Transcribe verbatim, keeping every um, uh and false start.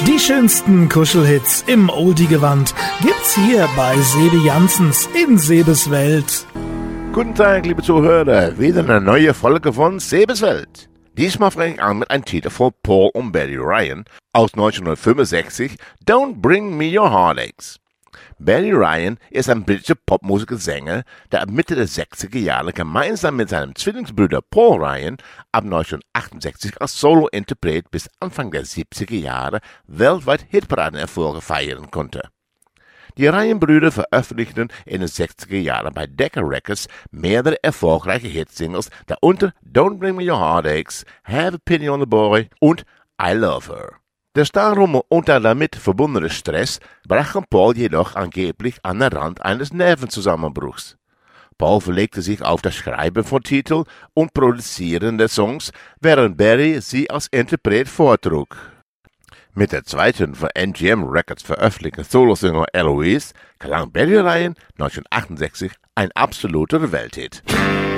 Die schönsten Kuschelhits im Oldie-Gewand gibt's hier bei Sebi Janssens in Sebes Welt. Guten Tag, liebe Zuhörer. Wieder eine neue Folge von Sebes Welt. Diesmal fange ich an mit einem Titel von Paul und Barry Ryan aus neunzehnhundertfünfundsechzig, Don't Bring Me Your Heartaches. Barry Ryan ist ein britischer Popmusiker-Sänger, der ab Mitte der sechziger Jahre gemeinsam mit seinem Zwillingsbruder Paul Ryan ab neunzehnhundertachtundsechzig als Solo-Interpret bis Anfang der siebziger Jahre weltweit Hitparadenerfolge feiern konnte. Die Ryan-Brüder veröffentlichten in den sechziger Jahren bei Decca Records mehrere erfolgreiche Hitsingles, darunter Don't Bring Me Your Heartaches, Have a Pity on the Boy und I Love Her. Der Starrummel und der damit verbundene Stress brachen Paul jedoch angeblich an den Rand eines Nervenzusammenbruchs. Paul verlegte sich auf das Schreiben von Titeln und Produzieren der Songs, während Barry sie als Interpret vortrug. Mit der zweiten von M G M Records veröffentlichten Solo-Single Eloise gelang Barry Ryan neunzehnhundertachtundsechzig ein absoluter Welthit.